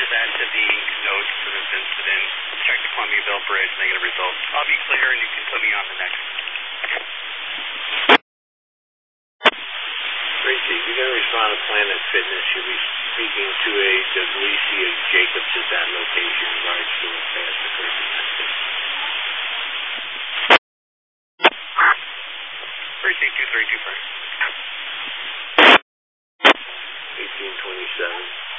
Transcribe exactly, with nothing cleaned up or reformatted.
that to the notes for this incident. Check the Columbiaville Bridge, negative results. I'll be clear and you can put me on the next. Tracy, if you're going to respond to Planet Fitness, you'll be speaking to a Delisia Jacobs at that location in regards to a fast occurred domestic. Tracy, two three two five. eighteen twenty-seven.